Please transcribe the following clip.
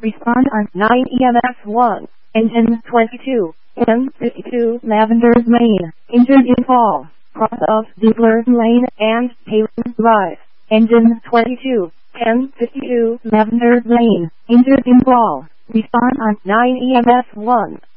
Respond on 9 EMS 1. Engine 22. M52 Lavenders Lane. Injured in fall. Cross of Ziegler Lane and Palin Rise. Engine 22. M52 Lavenders Lane. Injured in fall. Respond on 9 EMS 1.